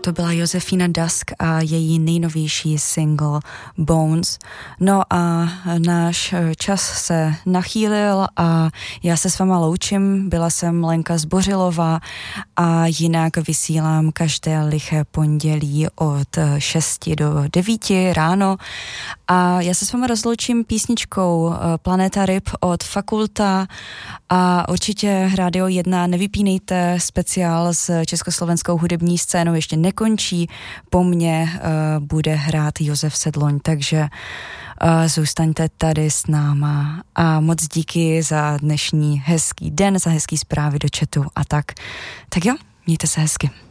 to byla Josefina Dusk a její nejnovější single Bones. No a náš čas se nachýlil a já se s váma loučím. Byla jsem Lenka Zbořilová a jinak vysílám každé liché pondělí od 6 do 9 ráno. A já se s váma rozloučím písničkou Planeta Ryb od Fakulta a určitě Radio 1 nevypínejte, speciál s československou hudební scénou ještě nekončí. Po mně bude hrát Josef Sedloň, takže zůstaňte tady s náma a moc díky za dnešní hezký den, za hezký zprávy do chatu a tak. Tak jo, mějte se hezky.